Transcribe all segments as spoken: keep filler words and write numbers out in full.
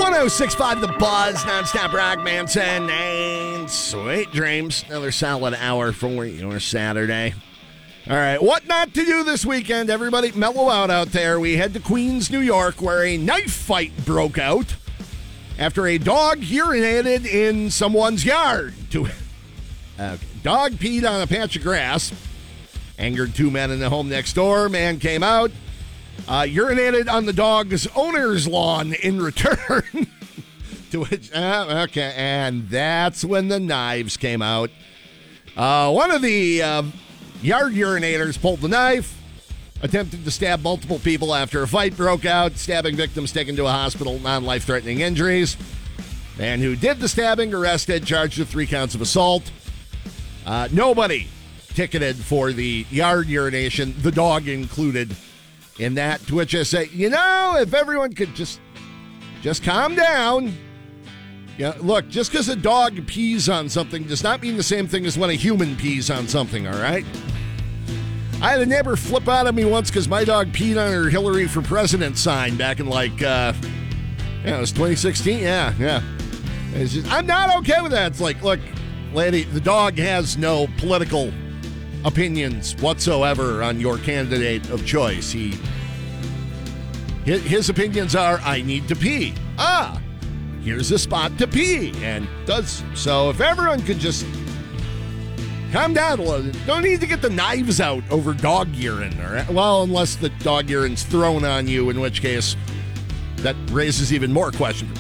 one oh six point five The Buzz, nonstop rock, Manson, and sweet dreams. Another solid hour for your Saturday. All right, what not to do this weekend, everybody? Mellow out out there. We head to Queens, New York, where a knife fight broke out after a dog urinated in someone's yard. A dog peed on a patch of grass, angered two men in the home next door. Man came out, uh, urinated on the dog's owner's lawn in return. To which, uh, okay, and that's when the knives came out. Uh, one of the uh, yard urinators pulled the knife, attempted to stab multiple people after a fight broke out, stabbing victims taken to a hospital, non-life-threatening injuries. Man who did the stabbing arrested, charged with three counts of assault. Uh, nobody ticketed for the yard urination, the dog included in that, to which I say, you know, if everyone could just, just calm down. Yeah, look, just because a dog pees on something does not mean the same thing as when a human pees on something, all right? I had a neighbor flip out at me once because my dog peed on her Hillary for President sign back in, like, uh, yeah, it was twenty sixteen. Yeah, yeah. It's just, I'm not okay with that. It's like, look, lady, the dog has no political opinions whatsoever on your candidate of choice. He, his, his opinions are, I need to pee. Ah, here's a spot to pee, and does. So if everyone could just calm down a little. Don't need to get the knives out over dog urine, all right? Well, unless the dog urine's thrown on you, in which case that raises even more questions.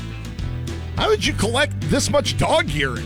How did you collect this much dog urine?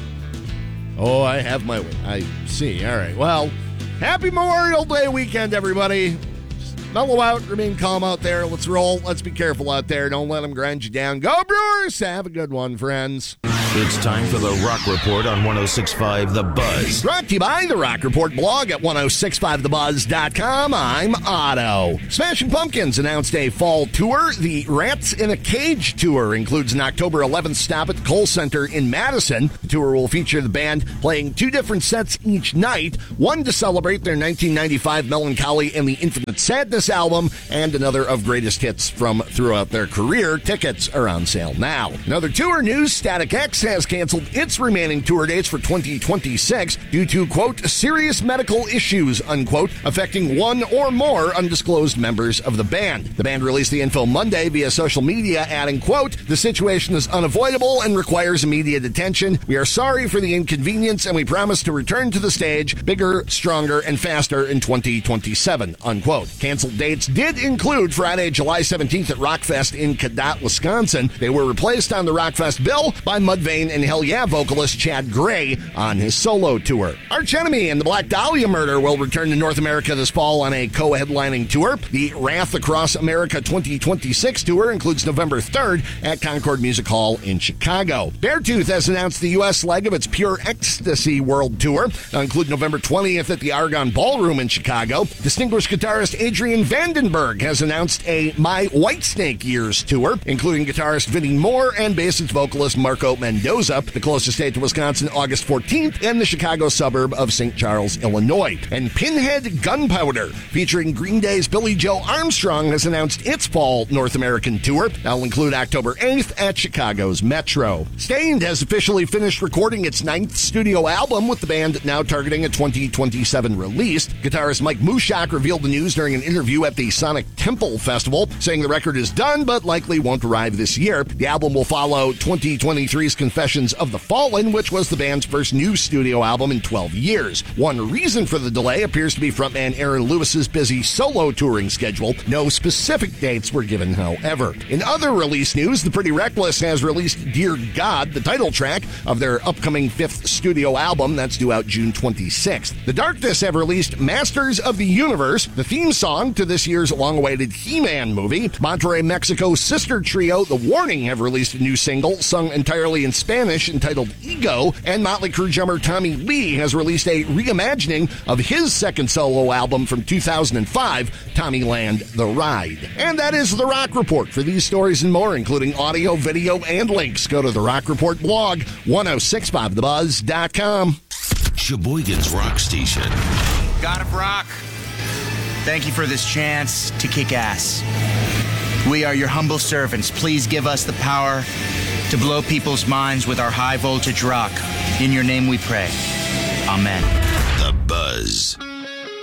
Oh, I have my way. I see. All right. Well, happy Memorial Day weekend, everybody. Just mellow out. Remain calm out there. Let's roll. Let's be careful out there. Don't let them grind you down. Go Brewers. Have a good one, friends. It's time for the Rock Report on one oh six point five The Buzz. Brought to you by the Rock Report blog at ten sixty-five the buzz dot com. I'm Otto. Smashing Pumpkins announced a fall tour. The Rats in a Cage tour includes an October eleventh stop at the Kohl Center in Madison. The tour will feature the band playing two different sets each night, one to celebrate their nineteen ninety-five Melancholy and the Infinite Sadness album, and another of greatest hits from throughout their career. Tickets are on sale now. Another tour news, Static X has canceled its remaining tour dates for twenty twenty-six due to, quote, serious medical issues, unquote, affecting one or more undisclosed members of the band. The band released the info Monday via social media, adding, quote, the situation is unavoidable and requires immediate attention. We are sorry for the inconvenience and we promise to return to the stage bigger, stronger, and faster in twenty twenty-seven, unquote. Canceled dates did include Friday, July seventeenth at Rockfest in Cadott, Wisconsin. They were replaced on the Rockfest bill by Mudvayne and Hell Yeah vocalist Chad Gray on his solo tour. Arch Enemy and the Black Dahlia Murder will return to North America this fall on a co-headlining tour. The Wrath Across America twenty twenty-six tour includes November third at Concord Music Hall in Chicago. Beartooth has announced the U S leg of its Pure Ecstasy World Tour. It'll include November twentieth at the Argonne Ballroom in Chicago. Distinguished guitarist Adrian Vandenberg has announced a My Whitesnake Years tour, including guitarist Vinnie Moore and bassist vocalist Marco Mendoza. The closest state to Wisconsin, August fourteenth, and the Chicago suburb of Saint Charles, Illinois. And Pinhead Gunpowder, featuring Green Day's Billy Joe Armstrong, has announced its fall North American tour. That'll include October eighth at Chicago's Metro. Stained has officially finished recording its ninth studio album, with the band now targeting a twenty twenty-seven release. Guitarist Mike Mushak revealed the news during an interview at the Sonic Temple Festival, saying the record is done but likely won't arrive this year. The album will follow twenty twenty-three's Confessions of the Fallen, which was the band's first new studio album in twelve years. One reason for the delay appears to be frontman Aaron Lewis's busy solo touring schedule. No specific dates were given, however. In other release news, The Pretty Reckless has released Dear God, the title track of their upcoming fifth studio album that's due out June twenty-sixth. The Darkness have released Masters of the Universe, the theme song to this year's long-awaited He-Man movie. Monterrey, Mexico's sister trio, The Warning, have released a new single sung entirely in Spanish entitled Ego, and Motley Crue drummer Tommy Lee has released a reimagining of his second solo album from two thousand five, Tommyland The Ride. And that is The Rock Report. For these stories and more, including audio, video, and links, go to the Rock Report blog, ten sixty-five the buzz dot com. Sheboygan's Rock Station. God of Rock, thank you for this chance to kick ass. We are your humble servants. Please give us the power to blow people's minds with our high voltage rock. In your name we pray. Amen. The Buzz.